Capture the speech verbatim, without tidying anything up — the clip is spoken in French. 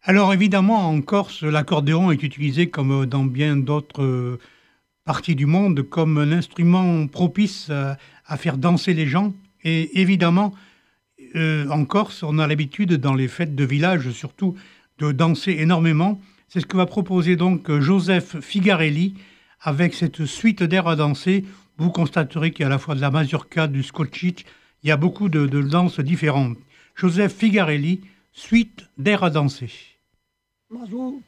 Alors évidemment, en Corse, l'accordéon est utilisé comme dans bien d'autres euh, parties du monde comme un instrument propice à, à faire danser les gens. Et évidemment, euh, en Corse, on a l'habitude dans les fêtes de village surtout de danser énormément. C'est ce que va proposer donc euh, Joseph Figarelli avec cette suite d'air à danser. Vous constaterez qu'il y a à la fois de la mazurka, du scotchic, il y a beaucoup de, de danses différentes. Joseph Figarelli, suite d'air à danser. Mazou